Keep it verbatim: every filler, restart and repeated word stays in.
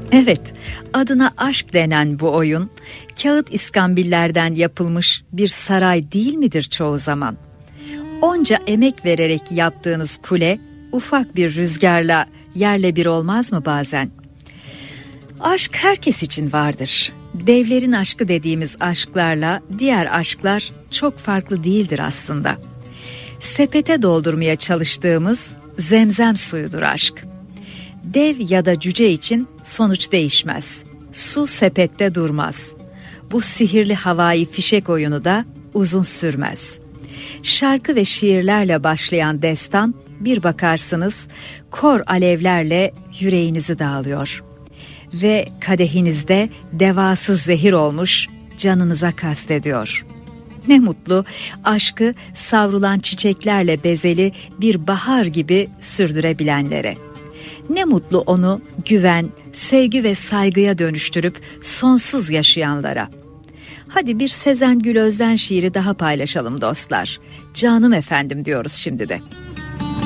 Evet, adına aşk denen bu oyun, kağıt iskambillerden yapılmış bir saray değil midir çoğu zaman? Onca emek vererek yaptığınız kule, ufak bir rüzgarla yerle bir olmaz mı bazen? Aşk herkes için vardır. Devlerin aşkı dediğimiz aşklarla diğer aşklar çok farklı değildir aslında. Sepete doldurmaya çalıştığımız zemzem suyudur aşk. Dev ya da cüce için sonuç değişmez. Su sepette durmaz. Bu sihirli havai fişek oyunu da uzun sürmez. Şarkı ve şiirlerle başlayan destan, bir bakarsınız kor alevlerle yüreğinizi dağılıyor. Ve kadehinizde devasız zehir olmuş canınıza kastediyor. Ne mutlu aşkı savrulan çiçeklerle bezeli bir bahar gibi sürdürebilenlere. Ne mutlu onu güven, sevgi ve saygıya dönüştürüp sonsuz yaşayanlara. Hadi bir Sezen Gül Özden şiiri daha paylaşalım dostlar. Canım efendim diyoruz şimdi de.